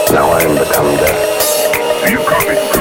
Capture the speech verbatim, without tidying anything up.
Now I am become death. Do you copy?